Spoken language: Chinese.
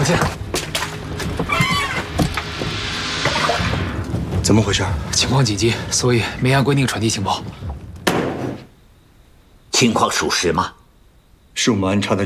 放心。 怎么回事？ 情况紧急，所以没按规定传递情报。 情况属实吗？ 是我们安插的